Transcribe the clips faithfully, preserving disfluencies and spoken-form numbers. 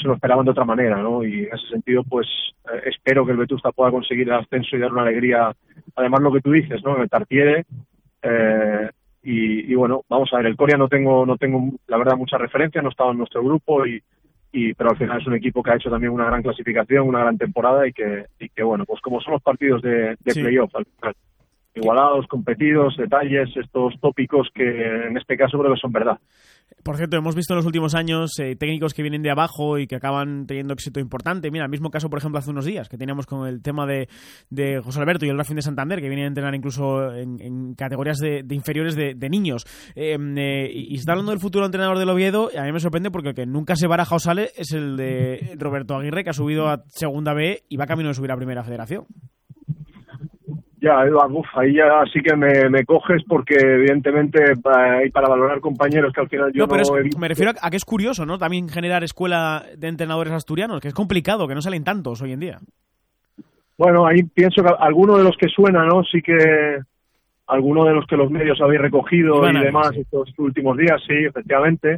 se lo esperaban de otra manera, ¿no? Y en ese sentido, pues eh, espero que el Vetusta pueda conseguir el ascenso y dar una alegría. Además, lo que tú dices, ¿no? En el Tartiere. Eh, y, y bueno, vamos a ver, el Coria no tengo, no tengo la verdad mucha referencia, no estaba en nuestro grupo, y, y pero al final es un equipo que ha hecho también una gran clasificación, una gran temporada, y que, y que bueno, pues como son los partidos de, de sí. playoff al final, igualados, competidos, detalles, estos tópicos que en este caso creo que son verdad. Por cierto, hemos visto en los últimos años eh, técnicos que vienen de abajo y que acaban teniendo éxito importante. Mira, el mismo caso, por ejemplo, hace unos días, que teníamos con el tema de, de José Alberto y el Racing de Santander, que vienen a entrenar incluso en, en categorías de, de inferiores de, de niños. Eh, eh, y está hablando del futuro entrenador del Oviedo, y a mí me sorprende porque el que nunca se baraja o sale es el de Roberto Aguirre, que ha subido a Segunda B y va camino de subir a Primera Federación. Ya, uf, ahí ya sí que me, me coges porque evidentemente y para valorar compañeros que al final yo no... pero no es, he visto. Me refiero a, a que es curioso, ¿no? También generar escuela de entrenadores asturianos, que es complicado, que no salen tantos hoy en día. Bueno, ahí pienso que alguno de los que suena, ¿no? Sí que alguno de los que los medios habéis recogido y, y demás sí. Estos últimos días, sí, efectivamente.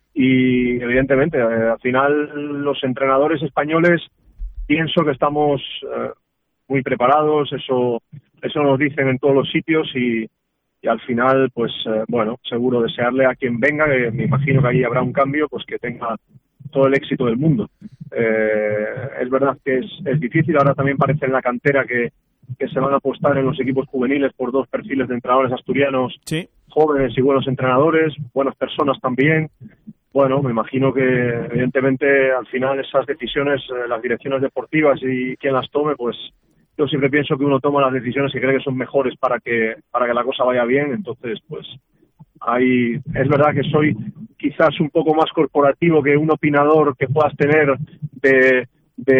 Y evidentemente, eh, al final los entrenadores españoles pienso que estamos eh, muy preparados, eso eso nos dicen en todos los sitios, y, y al final, pues eh, bueno, seguro desearle a quien venga, que me imagino que ahí habrá un cambio, pues que tenga todo el éxito del mundo. Eh, es verdad que es, es difícil, ahora también parece en la cantera que, que se van a apostar en los equipos juveniles por dos perfiles de entrenadores asturianos, sí. Jóvenes y buenos entrenadores, buenas personas también. Bueno, me imagino que evidentemente al final esas decisiones, eh, las direcciones deportivas y quien las tome, pues yo siempre pienso que uno toma las decisiones que cree que son mejores para que para que la cosa vaya bien. Entonces, pues ahí es verdad que soy quizás un poco más corporativo que un opinador que puedas tener de,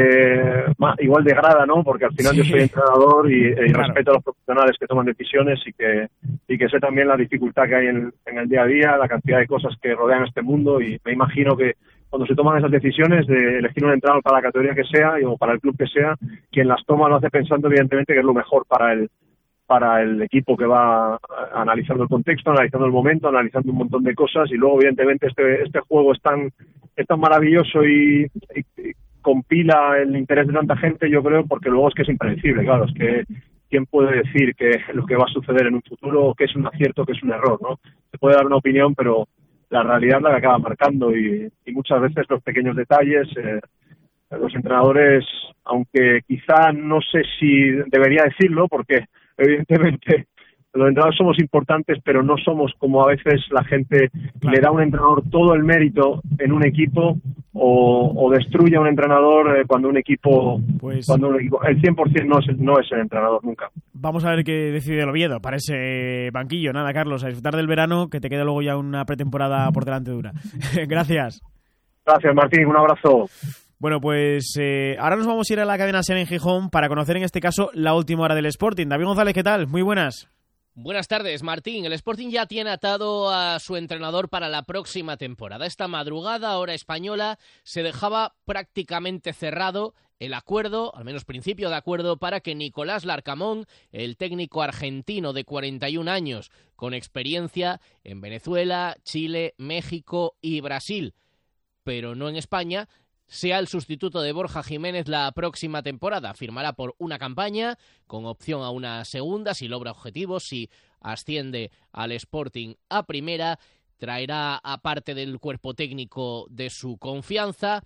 de igual de grada, ¿no? Porque al final sí. Yo soy entrenador y, y claro. Respeto a los profesionales que toman decisiones y que y que sé también la dificultad que hay en, en el día a día, la cantidad de cosas que rodean este mundo, y me imagino que cuando se toman esas decisiones de elegir un entrenador para la categoría que sea o para el club que sea, quien las toma lo hace pensando evidentemente que es lo mejor para el para el equipo, que va analizando el contexto, analizando el momento, analizando un montón de cosas, y luego evidentemente este este juego es tan es tan maravilloso y, y, y compila el interés de tanta gente, yo creo, porque luego es que es impredecible, claro, es que quién puede decir que lo que va a suceder en un futuro, que es un acierto, que es un error, ¿no? Se puede dar una opinión, pero la realidad es la que acaba marcando, y, y muchas veces los pequeños detalles, eh, los entrenadores, aunque quizá no sé si debería decirlo, porque evidentemente los entrenadores somos importantes, pero no somos como a veces la gente claro. Le da a un entrenador todo el mérito en un equipo, o, o destruye a un entrenador eh, cuando un equipo, pues, cuando un equipo, el cien por ciento no es, no es el entrenador nunca. Vamos a ver qué decide el Oviedo para ese banquillo. Nada, Carlos, a disfrutar del verano, que te queda luego ya una pretemporada por delante dura. Gracias. Gracias, Martín, un abrazo. Bueno, pues eh, ahora nos vamos a ir a la cadena SER en Gijón para conocer en este caso la última hora del Sporting. David González, ¿qué tal? Muy buenas. Buenas tardes, Martín. El Sporting ya tiene atado a su entrenador para la próxima temporada. Esta madrugada, hora española, se dejaba prácticamente cerrado el acuerdo, al menos principio de acuerdo, para que Nicolás Larcamón, el técnico argentino de cuarenta y un años, con experiencia en Venezuela, Chile, México y Brasil, pero no en España, sea el sustituto de Borja Jiménez la próxima temporada. Firmará por una campaña con opción a una segunda si logra objetivos, si asciende al Sporting a primera. Traerá, aparte del cuerpo técnico de su confianza,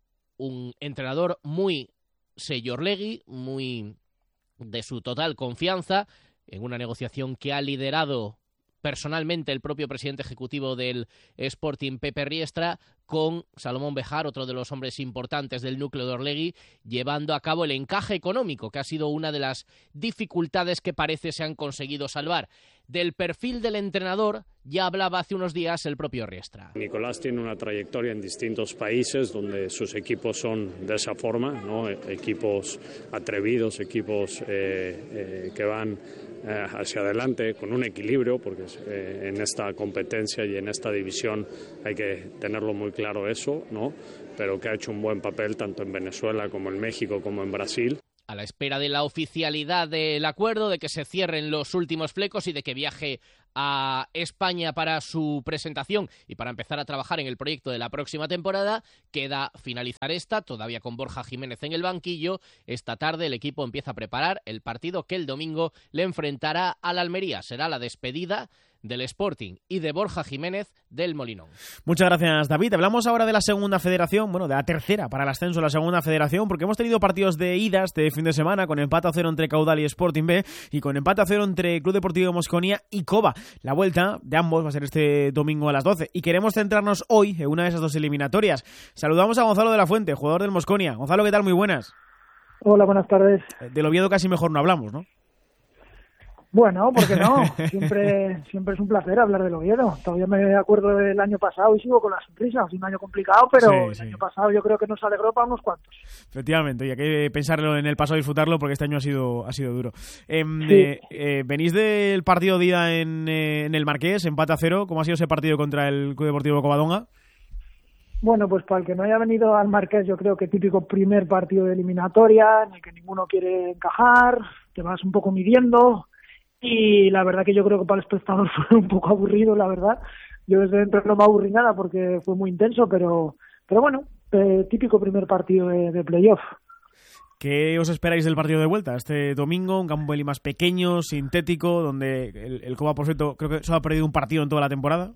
un entrenador muy señorlegui, muy de su total confianza, en una negociación que ha liderado personalmente el propio presidente ejecutivo del Sporting, Pepe Riestra, con Salomón Bejar, otro de los hombres importantes del núcleo de Orlegui, llevando a cabo el encaje económico, que ha sido una de las dificultades que parece se han conseguido salvar. Del perfil del entrenador ya hablaba hace unos días el propio Riestra. Nicolás tiene una trayectoria en distintos países donde sus equipos son de esa forma, ¿no? Equipos atrevidos, equipos eh, eh, que van eh, hacia adelante con un equilibrio, porque eh, en esta competencia y en esta división hay que tenerlo muy claro eso, ¿no? Pero que ha hecho un buen papel tanto en Venezuela como en México como en Brasil. A la espera de la oficialidad del acuerdo, de que se cierren los últimos flecos y de que viaje a España para su presentación y para empezar a trabajar en el proyecto de la próxima temporada. Queda finalizar esta, todavía con Borja Jiménez en el banquillo. Esta tarde el equipo empieza a preparar el partido que el domingo le enfrentará al Almería. Será la despedida del Sporting y de Borja Jiménez del Molinón. Muchas gracias, David. Hablamos ahora de la segunda federación, bueno, de la tercera para el ascenso de la segunda federación, porque hemos tenido partidos de ida este fin de semana, con empate a cero entre Caudal y Sporting B, y con empate a cero entre Club Deportivo Mosconia y Cova. La vuelta de ambos va a ser este domingo a las doce, y queremos centrarnos hoy en una de esas dos eliminatorias. Saludamos a Gonzalo de la Fuente, jugador del Mosconia. Gonzalo, ¿qué tal? Muy buenas. Hola, buenas tardes. Del Oviedo casi mejor no hablamos, ¿no? Bueno, ¿por qué no? Siempre siempre es un placer hablar del Oviedo. Todavía me acuerdo del año pasado y sigo con la sonrisa. Ha sido un año complicado, pero sí, el sí. año pasado yo creo que nos alegró para unos cuantos. Efectivamente, y hay que pensarlo en el pasado y disfrutarlo, porque este año ha sido ha sido duro. Eh, Sí. eh, eh, venís del partido de ida en, eh, en el Marqués, empate a cero. ¿Cómo ha sido ese partido contra el Club Deportivo Covadonga? Bueno, pues para el que no haya venido al Marqués, yo creo que típico primer partido de eliminatoria, en el que ninguno quiere encajar, te vas un poco midiendo. Y la verdad que yo creo que para el espectador fue un poco aburrido, la verdad. Yo desde dentro no me aburrí nada porque fue muy intenso, pero pero bueno, eh, típico primer partido de, de playoff. ¿Qué os esperáis del partido de vuelta? Este domingo, un campo de más pequeño, sintético, donde el, el Cova, por cierto, creo que solo ha perdido un partido en toda la temporada.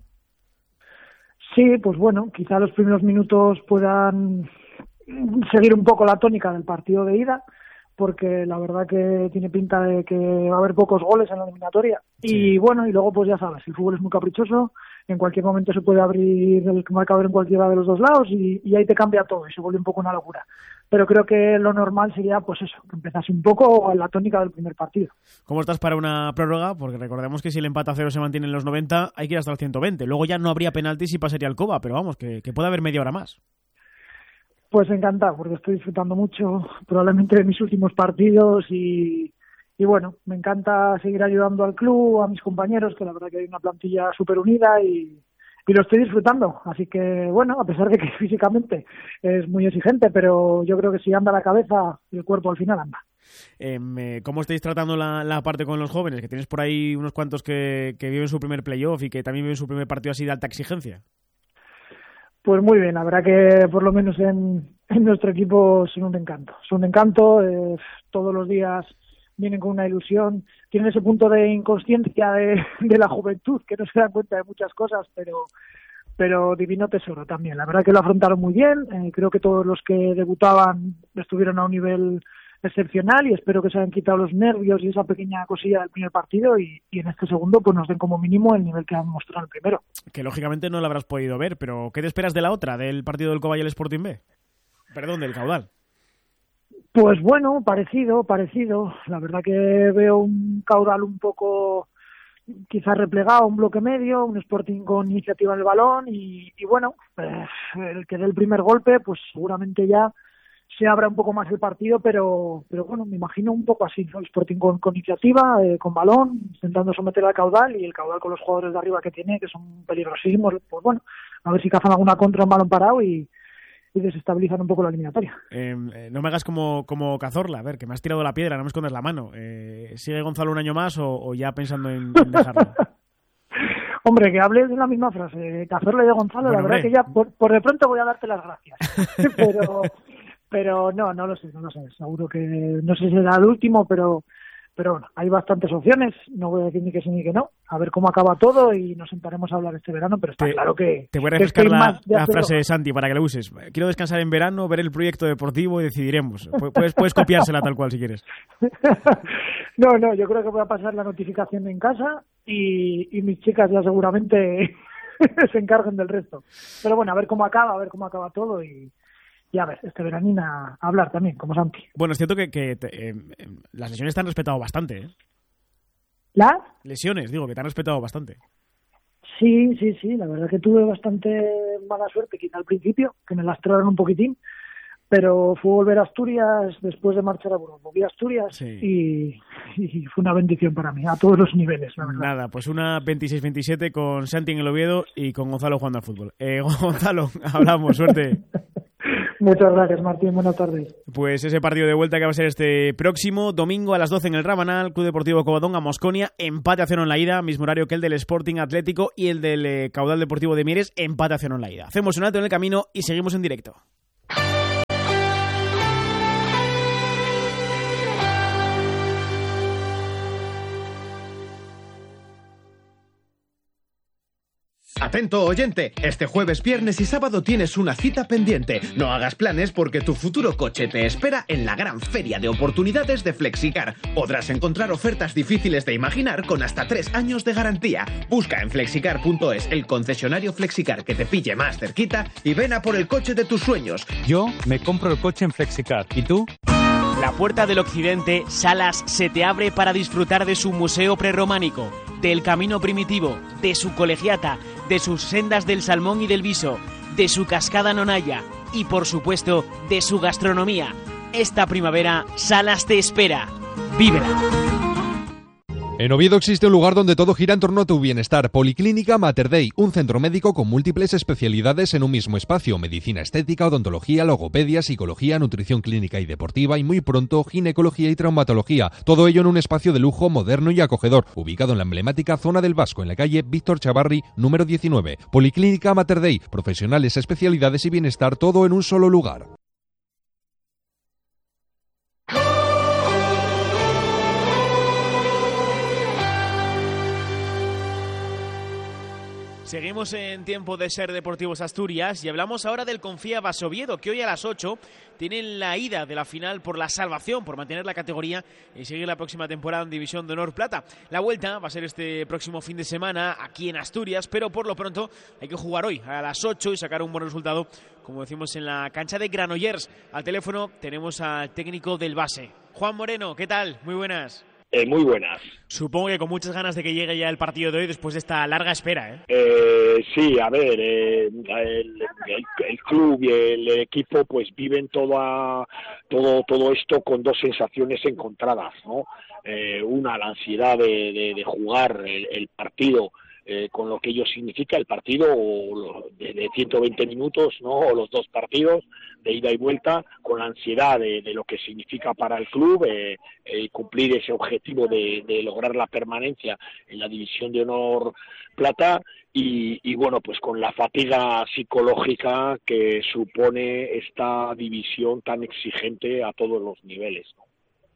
Sí, pues bueno, quizá los primeros minutos puedan seguir un poco la tónica del partido de ida, porque la verdad que tiene pinta de que va a haber pocos goles en la eliminatoria. Sí. Y bueno, y luego pues ya sabes, el fútbol es muy caprichoso, en cualquier momento se puede abrir el marcador en cualquiera de los dos lados y, y ahí te cambia todo y se vuelve un poco una locura. Pero creo que lo normal sería pues eso, que empezase un poco en la tónica del primer partido. ¿Cómo estás para una prórroga? Porque recordemos que si el empate a cero se mantiene en los noventa, hay que ir hasta el ciento veinte. Luego ya no habría penaltis y pasaría el Cova, pero vamos, que, que puede haber media hora más. Pues encantado, porque estoy disfrutando mucho, probablemente de mis últimos partidos y, y bueno, me encanta seguir ayudando al club, a mis compañeros, que la verdad que hay una plantilla súper unida y, y lo estoy disfrutando. Así que bueno, a pesar de que físicamente es muy exigente, pero yo creo que si anda la cabeza, el cuerpo al final anda. Eh, ¿Cómo estáis tratando la, la parte con los jóvenes? Que tienes por ahí unos cuantos que, que viven su primer playoff y que también viven su primer partido así de alta exigencia. Pues muy bien, la verdad que por lo menos en, en nuestro equipo son un encanto. Son un encanto, eh, todos los días vienen con una ilusión, tienen ese punto de inconsciencia de, de la juventud, que no se dan cuenta de muchas cosas, pero pero divino tesoro también. La verdad que lo afrontaron muy bien, eh, creo que todos los que debutaban estuvieron a un nivel excepcional y espero que se hayan quitado los nervios y esa pequeña cosilla del primer partido y, y en este segundo pues nos den como mínimo el nivel que han mostrado en el primero. Que lógicamente no lo habrás podido ver, pero ¿qué te esperas de la otra, del partido del Cova y el Sporting B? Perdón, del Caudal. Pues bueno, parecido, parecido. La verdad que veo un Caudal un poco quizás replegado, un bloque medio, un Sporting con iniciativa en el balón y, y bueno, pues, el que dé el primer golpe pues seguramente ya se abra un poco más el partido, pero pero bueno, me imagino un poco así, ¿no? El Sporting con, con iniciativa, eh, con balón, intentando someter al Caudal y el Caudal con los jugadores de arriba que tiene, que son peligrosísimos, pues bueno, a ver si cazan alguna contra en balón parado y, y desestabilizan un poco la eliminatoria. Eh, eh, no me hagas como, como Cazorla, a ver, que me has tirado la piedra, no me escondes la mano. Eh, ¿Sigue Gonzalo un año más o, o ya pensando en, en dejarlo? Hombre, que hables de la misma frase, Cazorla y de Gonzalo, bueno, la verdad hombre. Que ya por, por de pronto voy a darte las gracias, pero... Pero no, no lo sé, no lo sé. Seguro que no sé si será el último, pero pero bueno, hay bastantes opciones. No voy a decir ni que sí ni que no. A ver cómo acaba todo y nos sentaremos a hablar este verano, pero está te, claro que... Te voy a refrescar la, la frase de Santi para que la uses. Quiero descansar en verano, ver el proyecto deportivo y decidiremos. Puedes, puedes copiársela tal cual si quieres. No, no, yo creo que voy a pasar la notificación en casa y, y mis chicas ya seguramente se encarguen del resto. Pero bueno, a ver cómo acaba, a ver cómo acaba todo y... Y a ver, este veranín a hablar también, como Santi. Bueno, es cierto que, que te, eh, las lesiones te han respetado bastante, ¿eh? ¿Las? Lesiones, digo, que te han respetado bastante. Sí, sí, sí, la verdad que tuve bastante mala suerte, quizá al principio, que me lastraron un poquitín, pero fue volver a Asturias después de marchar a Burgos. Volví a Asturias sí. y, y fue una bendición para mí, a todos los niveles, la verdad. Nada, pues una veintiséis veintisiete con Santi en el Oviedo y con Gonzalo jugando al fútbol. Eh, Gonzalo, hablamos, suerte. Muchas gracias, Martín. Buenas tardes. Pues ese partido de vuelta que va a ser este próximo domingo a las doce en el Rabanal, Club Deportivo Covadonga Mosconia, empate a cero en la ida, mismo horario que el del Sporting Atlético y el del eh, Caudal Deportivo de Mieres, empate a cero en la ida. Hacemos un alto en el camino y seguimos en directo. Atento oyente, este jueves, viernes y sábado tienes una cita pendiente. No hagas planes porque tu futuro coche te espera en la gran feria de oportunidades de Flexicar. Podrás encontrar ofertas difíciles de imaginar con hasta tres años de garantía. Busca en flexicar punto es el concesionario Flexicar que te pille más cerquita y ven a por el coche de tus sueños. Yo me compro el coche en Flexicar. ¿Y tú? La Puerta del Occidente, Salas, se te abre para disfrutar de su museo prerrománico, del camino primitivo, de su colegiata, de sus sendas del salmón y del viso, de su cascada Nonaya y, por supuesto, de su gastronomía. Esta primavera, Salas te espera. ¡Vívela! En Oviedo existe un lugar donde todo gira en torno a tu bienestar. Policlínica Mater Dei, un centro médico con múltiples especialidades en un mismo espacio. Medicina estética, odontología, logopedia, psicología, nutrición clínica y deportiva y muy pronto ginecología y traumatología. Todo ello en un espacio de lujo moderno y acogedor, ubicado en la emblemática zona del Vasco, en la calle Víctor Chavarri, número diecinueve. Policlínica Mater Dei, profesionales, especialidades y bienestar, todo en un solo lugar. Seguimos en tiempo de Ser Deportivos Asturias y hablamos ahora del Confía Basoviedo, que hoy a las ocho tienen la ida de la final por la salvación, por mantener la categoría y seguir la próxima temporada en División de Honor Plata. La vuelta va a ser este próximo fin de semana aquí en Asturias, pero por lo pronto hay que jugar hoy a las ocho y sacar un buen resultado, como decimos, en la cancha de Granollers. Al teléfono tenemos al técnico del Base, Juan Moreno. ¿Qué tal? Muy buenas. Eh, muy buenas. Supongo que con muchas ganas de que llegue ya el partido de hoy después de esta larga espera, ¿eh? eh sí, a ver, eh, el, el, el club y el equipo pues viven toda, todo todo esto con dos sensaciones encontradas, ¿no? Eh, una, la ansiedad de, de, de jugar el, el partido eh, con lo que ello significa, el partido o de, de ciento veinte minutos, ¿no? O los dos partidos de ida y vuelta, con la ansiedad de, de lo que significa para el club eh, eh, cumplir ese objetivo de, de lograr la permanencia en la División de Honor Plata y, y bueno, pues con la fatiga psicológica que supone esta división tan exigente a todos los niveles, ¿no?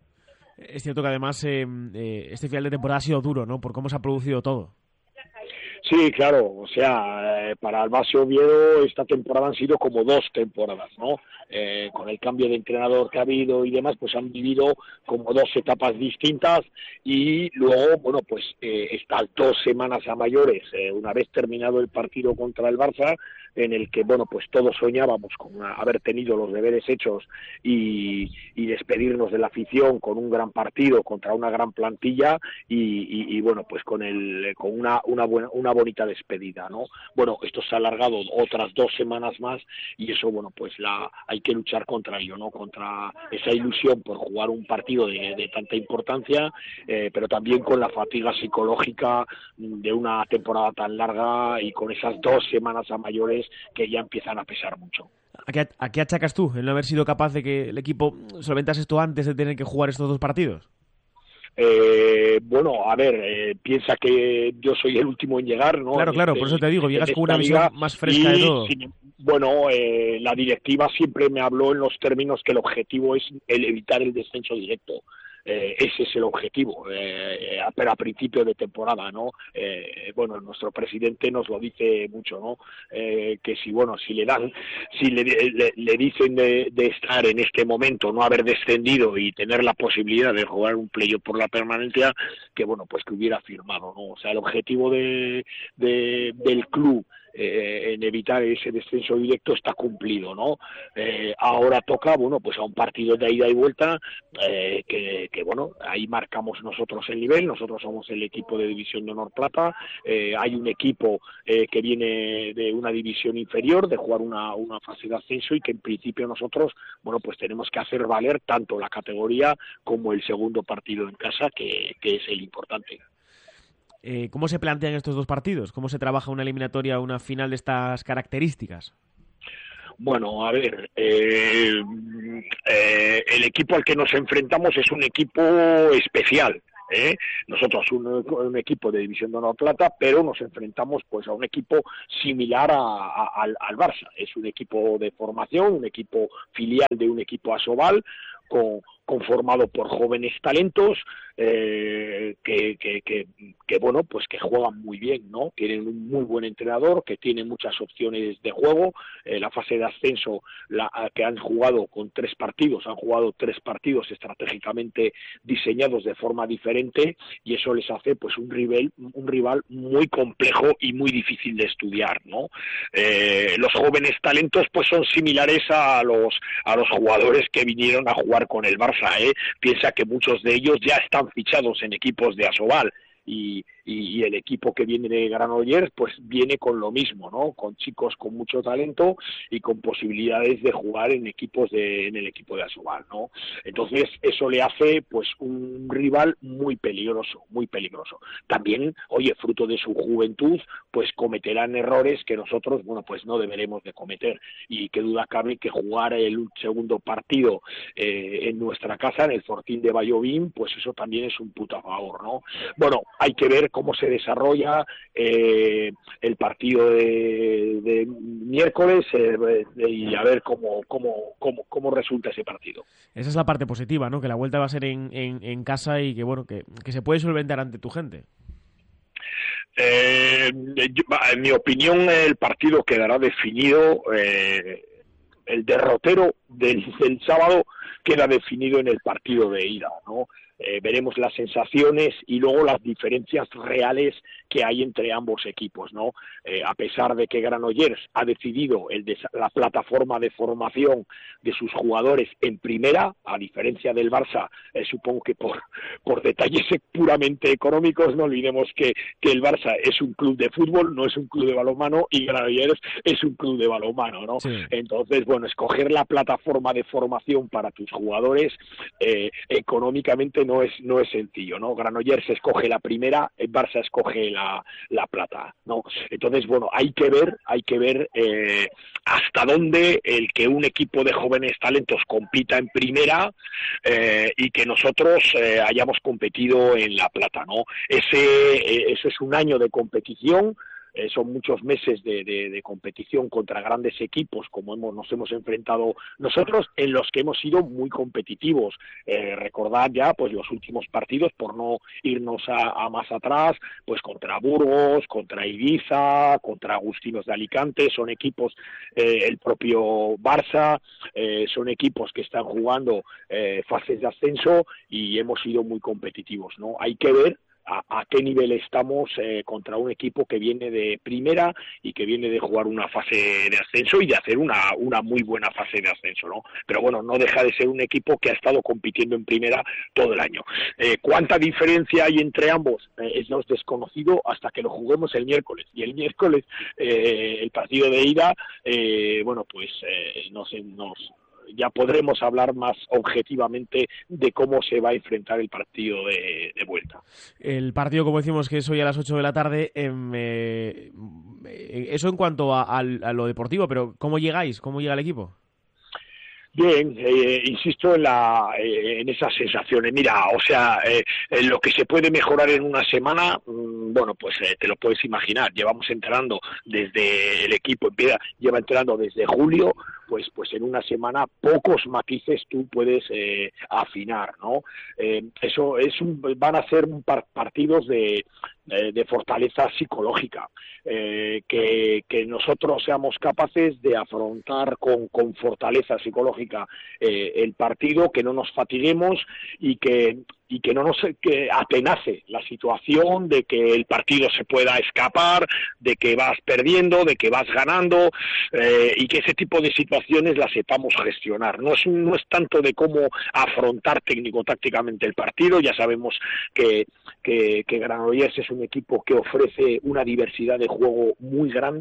Es cierto que además eh, eh, este final de temporada ha sido duro, ¿no? Por cómo se ha producido todo. Sí, claro, o sea, eh, para el Base Oviedo esta temporada han sido como dos temporadas, ¿no? Eh, con el cambio de entrenador que ha habido y demás, pues han vivido como dos etapas distintas y luego, bueno, pues eh, estas dos semanas a mayores, eh, una vez terminado el partido contra el Barça, en el que, bueno, pues todos soñábamos con una, haber tenido los deberes hechos y, y despedirnos de la afición con un gran partido contra una gran plantilla y, y, y bueno, pues con el con una una buena una bonita despedida, ¿no? Bueno, esto se ha alargado otras dos semanas más y eso, bueno, pues la hay que luchar contra ello, ¿no? Contra esa ilusión por jugar un partido de, de tanta importancia, eh, pero también con la fatiga psicológica de una temporada tan larga y con esas dos semanas a mayores que ya empiezan a pesar mucho. ¿A qué, ¿A qué achacas tú el no haber sido capaz de que el equipo solventase esto antes de tener que jugar estos dos partidos? Eh, bueno, a ver, eh, piensa que yo soy el último en llegar, ¿no? Claro, claro, este, por eso te digo, llegas con una liga, visión más fresca y, de todo. Sin, bueno, eh, la directiva siempre me habló en los términos que el objetivo es el evitar el descenso directo. Eh, ese es el objetivo, eh, pero a principio de temporada, ¿no? Eh, bueno, nuestro presidente nos lo dice mucho, ¿no? Eh, que si, bueno, si le dan, si le, le, le dicen de, de estar en este momento, no haber descendido y tener la posibilidad de jugar un playoff por la permanencia, que bueno, pues que hubiera firmado, ¿no? O sea, el objetivo de, de del club Eh, en evitar ese descenso directo está cumplido, ¿no? Eh, ahora toca, bueno, pues a un partido de ida y vuelta eh, que, que, bueno, ahí marcamos nosotros el nivel, nosotros somos el equipo de División de Honor Plata, eh, hay un equipo eh, que viene de una división inferior, de jugar una, una fase de ascenso y que en principio nosotros, bueno, pues tenemos que hacer valer tanto la categoría como el segundo partido en casa, que, que es el importante. Eh, ¿Cómo se plantean estos dos partidos? ¿Cómo se trabaja una eliminatoria o una final de estas características? Bueno, a ver, eh, eh, el equipo al que nos enfrentamos es un equipo especial. ¿Eh? Nosotros un, un equipo de División de Honor Plata, pero nos enfrentamos pues a un equipo similar a, a, al, al Barça. Es un equipo de formación, un equipo filial de un equipo Asobal, con, conformado por jóvenes talentos eh, que, que, que, que bueno pues que juegan muy bien, ¿no? Tienen un muy buen entrenador, que tiene muchas opciones de juego. Eh, la fase de ascenso la, que han jugado con tres partidos, han jugado tres partidos estratégicamente diseñados de forma diferente, y eso les hace pues un rival, un rival muy complejo y muy difícil de estudiar, ¿no? Eh, los jóvenes talentos pues son similares a los a los jugadores que vinieron a jugar con el Barça, ¿eh? Piensa que muchos de ellos ya están fichados en equipos de Asobal. Y, y, y el equipo que viene de Granollers pues viene con lo mismo, ¿no? Con chicos con mucho talento y con posibilidades de jugar en equipos de en el equipo de Asobal, ¿no? Entonces eso le hace pues un rival muy peligroso, muy peligroso. También, oye, fruto de su juventud, pues cometerán errores que nosotros, bueno, pues no deberemos de cometer, y qué duda cabe que jugar el segundo partido eh, en nuestra casa, en el Fortín de Vallovín, pues eso también es un puto favor, ¿no? Bueno, hay que ver cómo se desarrolla eh, el partido de, de miércoles eh, y a ver cómo, cómo, cómo, cómo resulta ese partido. Esa es la parte positiva, ¿no? Que la vuelta va a ser en, en, en casa y que bueno que, que se puede solventar ante tu gente. Eh, yo, en mi opinión, el partido quedará definido. Eh, el derrotero del, del sábado queda definido en el partido de ida, ¿no? Eh, veremos las sensaciones y luego las diferencias reales que hay entre ambos equipos, ¿no? Eh, a pesar de que Granollers ha decidido el de, la plataforma de formación de sus jugadores en primera, a diferencia del Barça, eh, supongo que por, por detalles puramente económicos, no olvidemos que, que el Barça es un club de fútbol, no es un club de balonmano, y Granollers es un club de balonmano, ¿no? Sí. Entonces, bueno, escoger la plataforma de formación para tus jugadores eh, económicamente no es no es sencillo, ¿no? Granollers escoge la primera, el Barça escoge la, la plata, ¿no? Entonces, bueno, hay que ver, hay que ver eh, hasta dónde el que un equipo de jóvenes talentos compita en primera eh, y que nosotros eh, hayamos competido en la plata, ¿no? Ese, eh, eso es un año de competición. Eh, son muchos meses de, de, de competición contra grandes equipos, como hemos, nos hemos enfrentado nosotros, en los que hemos sido muy competitivos. Eh, recordad ya pues los últimos partidos, por no irnos a, a más atrás, pues contra Burgos, contra Ibiza, contra Agustinos de Alicante. Son equipos, eh, el propio Barça, eh, son equipos que están jugando eh, fases de ascenso y hemos sido muy competitivos, ¿no? Hay que ver A, a qué nivel estamos eh, contra un equipo que viene de primera y que viene de jugar una fase de ascenso y de hacer una, una muy buena fase de ascenso, ¿no? Pero bueno, no deja de ser un equipo que ha estado compitiendo en primera todo el año. Eh, ¿Cuánta diferencia hay entre ambos? Eh, es nos desconocido hasta que lo juguemos el miércoles. Y el miércoles, eh, el partido de ida, eh, bueno, pues eh, no sé, nos... ya podremos hablar más objetivamente de cómo se va a enfrentar el partido de, de vuelta. El partido, como decimos, que es hoy a las ocho de la tarde, eh, eso en cuanto a, a, a lo deportivo, pero ¿cómo llegáis? ¿Cómo llega el equipo? Bien, eh, insisto en la eh, en esas sensaciones. Mira, o sea, eh, en lo que se puede mejorar en una semana, mmm, bueno, pues eh, te lo puedes imaginar. Llevamos entrenando desde el equipo, empieza, lleva entrenando desde julio, pues pues en una semana pocos matices tú puedes eh, afinar, ¿no? Eh, eso es un, van a ser un par, partidos de de, de fortaleza psicológica, eh, que, que nosotros seamos capaces de afrontar con, con fortaleza psicológica eh, el partido, que no nos fatiguemos y que y que no nos que atenace la situación de que el partido se pueda escapar, de que vas perdiendo, de que vas ganando, eh, y que ese tipo de situaciones las sepamos gestionar. No es, un, no es tanto de cómo afrontar técnico-tácticamente el partido. Ya sabemos que, que, que Granollers es un equipo que ofrece una diversidad de juego muy grande,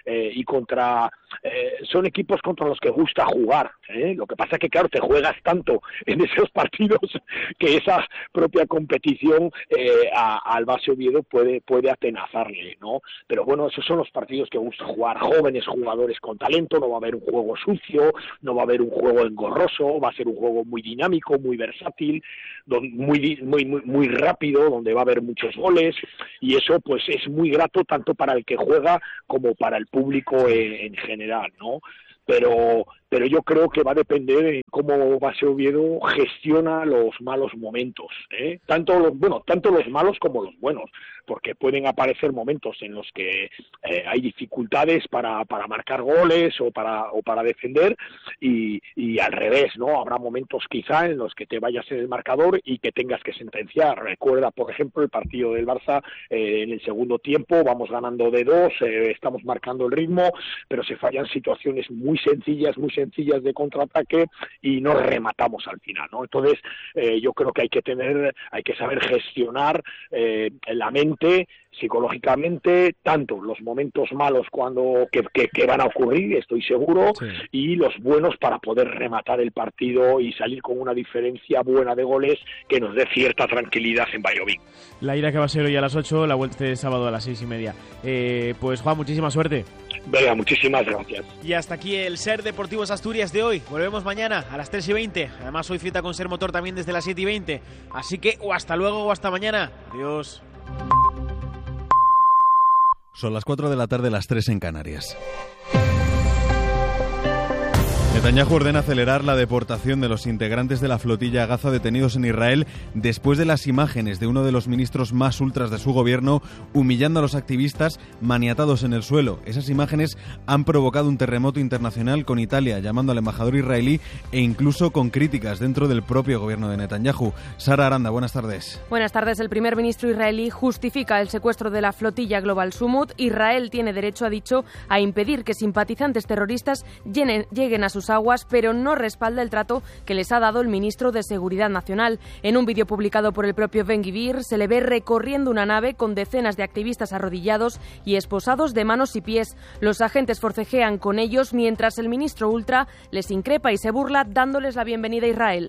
eh, y contra eh, son equipos contra los que gusta jugar, ¿eh? Lo que pasa es que claro, te juegas tanto en esos partidos que esa propia competición eh, a, al Base Oviedo puede puede atenazarle, ¿no? Pero bueno, esos son los partidos que gusta jugar, jóvenes jugadores con talento, no va a haber un juego sucio, no va a haber un juego engorroso, va a ser un juego muy dinámico, muy versátil, muy muy muy muy rápido, donde va a haber muchos goles, y eso pues es muy grato tanto para el que juega como para el público en, en general, ¿no? Pero pero yo creo que va a depender de cómo Base Oviedo gestiona los malos momentos, ¿eh? Tanto los, bueno, tanto los malos como los buenos, porque pueden aparecer momentos en los que eh, hay dificultades para, para marcar goles o para o para defender y, y al revés, ¿no? Habrá momentos quizá en los que te vayas en el marcador y que tengas que sentenciar. Recuerda, por ejemplo, el partido del Barça eh, en el segundo tiempo, vamos ganando de dos, eh, estamos marcando el ritmo, pero se fallan situaciones muy sencillas, muy sencillas de contraataque y no rematamos al final, ¿no? Entonces, eh, yo creo que hay que tener, hay que saber gestionar eh, la mente psicológicamente, tanto los momentos malos cuando que, que, que van a ocurrir, estoy seguro, sí, y los buenos para poder rematar el partido y salir con una diferencia buena de goles que nos dé cierta tranquilidad en Valladolid. La ira que va a ser hoy a las ocho, la vuelta de sábado a las seis y media. Eh, pues Juan, muchísima suerte. Venga, muchísimas gracias. Y hasta aquí el Ser Deportivos Asturias de hoy. Volvemos mañana a las tres y veinte. Además hoy cita con Ser Motor también desde las siete y veinte. Así que o hasta luego o hasta mañana. Adiós. Son las cuatro de la tarde, las tres en Canarias. Netanyahu ordena acelerar la deportación de los integrantes de la flotilla Gaza detenidos en Israel después de las imágenes de uno de los ministros más ultras de su gobierno humillando a los activistas maniatados en el suelo. Esas imágenes han provocado un terremoto internacional, con Italia llamando al embajador israelí e incluso con críticas dentro del propio gobierno de Netanyahu. Sara Aranda, buenas tardes. Buenas tardes. El primer ministro israelí justifica el secuestro de la flotilla Global Sumut. Israel tiene derecho, ha dicho, a impedir que simpatizantes terroristas llenen, lleguen a sus aguas, pero no respalda el trato que les ha dado el ministro de Seguridad Nacional. En un vídeo publicado por el propio Ben-Gvir se le ve recorriendo una nave con decenas de activistas arrodillados y esposados de manos y pies. Los agentes forcejean con ellos mientras el ministro ultra les increpa y se burla dándoles la bienvenida a Israel.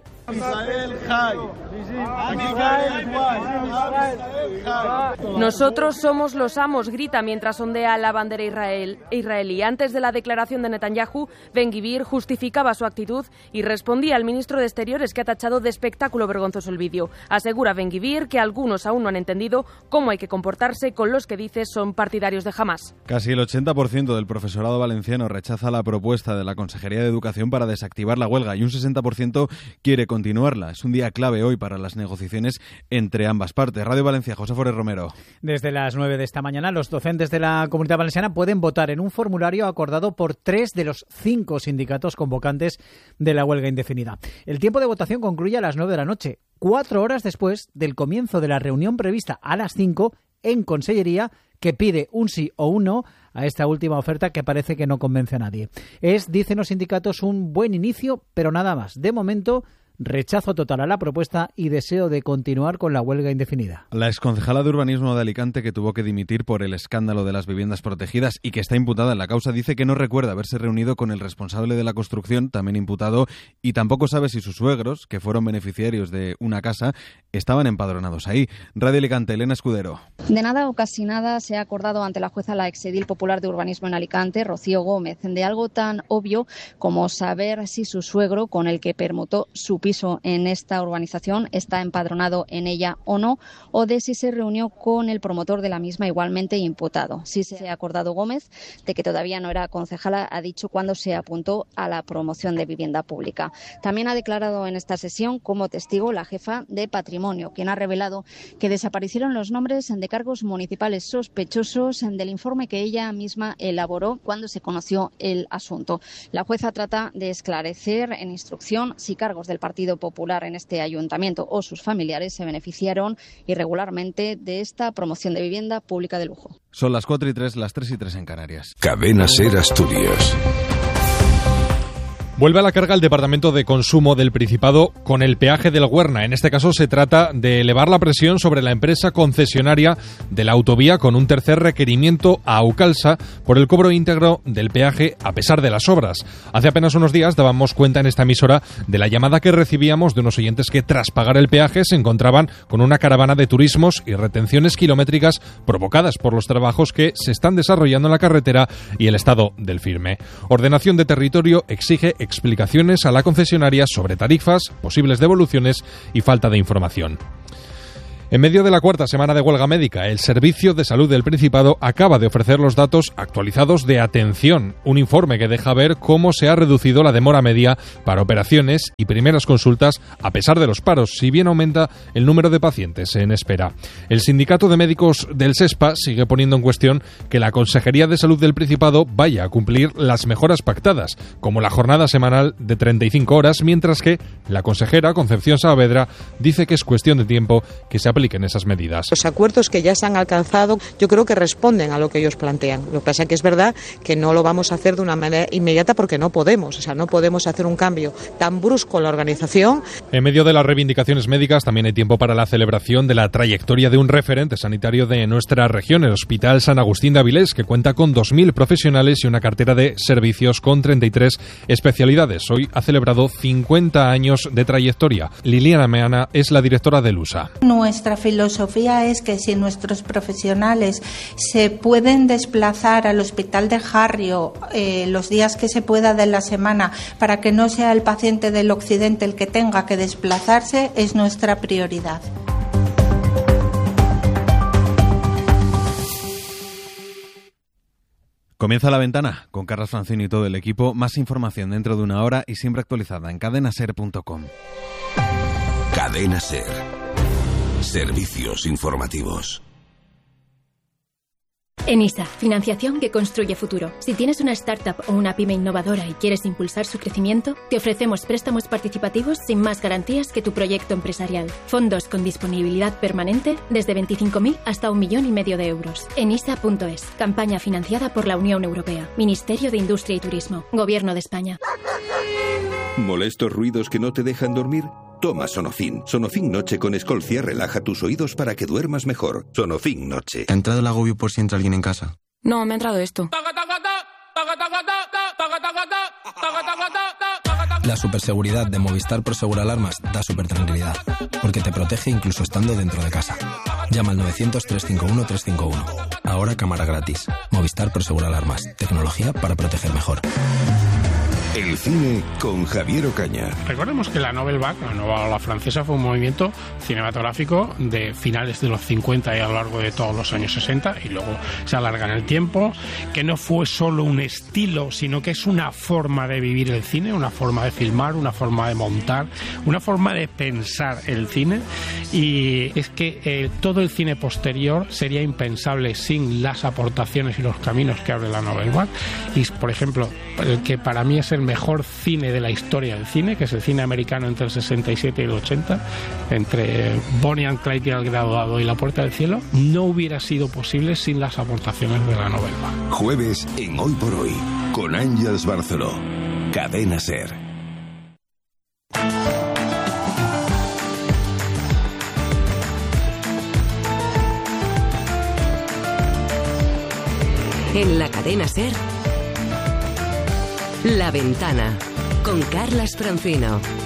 Nosotros somos los amos, grita mientras ondea la bandera israel, israelí. Antes de la declaración de Netanyahu, Ben-Gvir justificaba su actitud y respondía al ministro de Exteriores, que ha tachado de espectáculo vergonzoso el vídeo. Asegura Ben-Gvir que algunos aún no han entendido cómo hay que comportarse con los que dice son partidarios de Hamás. Casi el ochenta por ciento del profesorado valenciano rechaza la propuesta de la Consejería de Educación para desactivar la huelga y un sesenta por ciento quiere continuarla. Es un día clave hoy para las negociaciones entre ambas partes. Radio Valencia, José Forés Romero. Desde las nueve de esta mañana, los docentes de la Comunidad Valenciana pueden votar en un formulario acordado por tres de los cinco sindicatos convocantes de la huelga indefinida. El tiempo de votación concluye a las nueve de la noche, cuatro horas después del comienzo de la reunión prevista a las cinco en Consellería, que pide un sí o un no a esta última oferta que parece que no convence a nadie. Es, dicen los sindicatos, un buen inicio, pero nada más. De momento, rechazo total a la propuesta y deseo de continuar con la huelga indefinida. La exconcejala de Urbanismo de Alicante, que tuvo que dimitir por el escándalo de las viviendas protegidas y que está imputada en la causa, dice que no recuerda haberse reunido con el responsable de la construcción, también imputado, y tampoco sabe si sus suegros, que fueron beneficiarios de una casa, estaban empadronados ahí. Radio Alicante, Elena Escudero. De nada o casi nada se ha acordado ante la jueza la exedil popular de Urbanismo en Alicante, Rocío Gómez, de algo tan obvio como saber si su suegro, con el que permutó su piso en esta urbanización, está empadronado en ella o no, o de si se reunió con el promotor de la misma, igualmente imputado. Sí se ha acordado Gómez de que todavía no era concejala, ha dicho, cuando se apuntó a la promoción de vivienda pública. También ha declarado en esta sesión como testigo la jefa de Patrimonio, quien ha revelado que desaparecieron los nombres de cargos municipales sospechosos del informe que ella misma elaboró cuando se conoció el asunto. La jueza trata de esclarecer en instrucción si cargos del Partido Popular en este ayuntamiento o sus familiares se beneficiaron irregularmente de esta promoción de vivienda pública de lujo. Son las cuatro y tres, las tres y tres en Canarias. Cadena Ser Asturias. Vuelve a la carga el Departamento de Consumo del Principado con el peaje del Huerna. En este caso se trata de elevar la presión sobre la empresa concesionaria de la autovía con un tercer requerimiento a Aucalsa por el cobro íntegro del peaje a pesar de las obras. Hace apenas unos días dábamos cuenta en esta emisora de la llamada que recibíamos de unos oyentes que tras pagar el peaje se encontraban con una caravana de turismos y retenciones kilométricas provocadas por los trabajos que se están desarrollando en la carretera y el estado del firme. Ordenación de Territorio exige explicaciones a la concesionaria sobre tarifas, posibles devoluciones y falta de información. En medio de la cuarta semana de huelga médica, el Servicio de Salud del Principado acaba de ofrecer los datos actualizados de atención, un informe que deja ver cómo se ha reducido la demora media para operaciones y primeras consultas a pesar de los paros, si bien aumenta el número de pacientes en espera. El Sindicato de Médicos del SESPA sigue poniendo en cuestión que la Consejería de Salud del Principado vaya a cumplir las mejoras pactadas, como la jornada semanal de treinta y cinco horas, mientras que la consejera Concepción Saavedra dice que es cuestión de tiempo que se apliquen esas medidas. Los acuerdos que ya se han alcanzado yo creo que responden a lo que ellos plantean. Lo que pasa es que es verdad que no lo vamos a hacer de una manera inmediata porque no podemos, o sea, no podemos hacer un cambio tan brusco en la organización. En medio de las reivindicaciones médicas también hay tiempo para la celebración de la trayectoria de un referente sanitario de nuestra región, el Hospital San Agustín de Avilés, que cuenta con dos mil profesionales y una cartera de servicios con treinta y tres especialidades. Hoy ha celebrado cincuenta años de trayectoria. Liliana Meana es la directora del U S A. Nuestra filosofía es que si nuestros profesionales se pueden desplazar al Hospital de Harrio eh, los días que se pueda de la semana para que no sea el paciente del occidente el que tenga que desplazarse, es nuestra prioridad. Comienza La Ventana con Carlos Francini y todo el equipo. Más información dentro de una hora y siempre actualizada en cadena ser punto com. Cadena Ser. Servicios informativos. ENISA, financiación que construye futuro. Si tienes una startup o una pyme innovadora y quieres impulsar su crecimiento, te ofrecemos préstamos participativos sin más garantías que tu proyecto empresarial. Fondos con disponibilidad permanente desde veinticinco mil hasta un millón y medio de euros. enisa punto es. Campaña financiada por la Unión Europea. Ministerio de Industria y Turismo. Gobierno de España. ¿Molestos ruidos que no te dejan dormir? Toma Sonofin. Sonofin Noche con Escolcia relaja tus oídos para que duermas mejor. Sonofin Noche. ¿Te ha entrado el agobio por si entra alguien en casa? No, me ha entrado esto. La superseguridad de Movistar Prosegur Alarmas da súper tranquilidad, porque te protege incluso estando dentro de casa. Llama al novecientos, trescientos cincuenta y uno, trescientos cincuenta y uno. Ahora cámara gratis. Movistar Prosegur Alarmas. Tecnología para proteger mejor. El cine con Javier Ocaña. Recordemos que la Nouvelle Vague, la nueva ola francesa, fue un movimiento cinematográfico de finales de los cincuenta y a lo largo de todos los años sesenta, y luego se alarga en el tiempo, que no fue solo un estilo, sino que es una forma de vivir el cine, una forma de filmar, una forma de montar, una forma de pensar el cine, y es que eh, todo el cine posterior sería impensable sin las aportaciones y los caminos que abre la Nouvelle Vague. Y, por ejemplo, el que para mí es el mejor cine de la historia del cine, que es el cine americano entre el sesenta y siete y el ochenta, entre Bonnie and Clyde y El Graduado y La Puerta del Cielo, no hubiera sido posible sin las aportaciones de la Nouvelle Vague. Jueves en Hoy por Hoy, con Ángeles Barceló. Cadena Ser. En la Cadena Ser, La Ventana, con Carlas Francino.